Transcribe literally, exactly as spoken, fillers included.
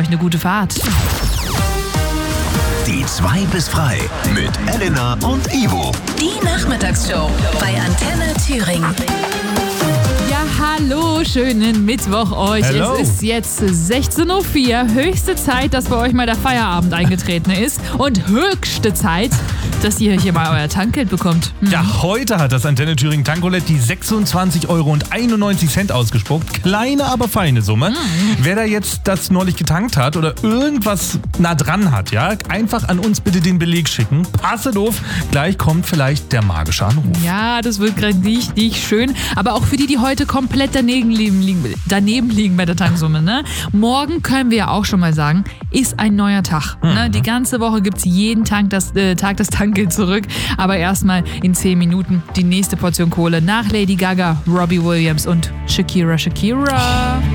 euch eine gute Fahrt. Die zwei bis frei mit Elena und Ivo. Die Nachmittagsshow bei Antenne Thüringen. Ja, hallo, schönen Mittwoch euch. Hello. Es ist jetzt sechzehn Uhr vier, höchste Zeit, dass bei euch mal der Feierabend eingetreten ist und höchste Zeit, dass ihr hier mal euer Tankgeld bekommt. Hm. Ja, heute hat das Antenne Thüringen Tankroulette die sechsundzwanzig Euro einundneunzig ausgespuckt. Kleine, aber feine Summe. Mhm. Wer da jetzt das neulich getankt hat oder irgendwas nah dran hat, ja, einfach an uns bitte den Beleg schicken. Passet auf, gleich kommt vielleicht der magische Anruf. Ja, das wird gerade nicht, nicht schön. Aber auch für die, die heute komplett daneben liegen, daneben liegen bei der Tanksumme. Ne? Morgen können wir ja auch schon mal sagen, ist ein neuer Tag. Mhm. Ne? Die ganze Woche gibt es jeden Tag das, äh, Tag das Tankgeld zurück. Aber erstmal in zehn Minuten die nächste Portion Kohle nach Lady Gaga, Robbie Williams und Shakira Shakira.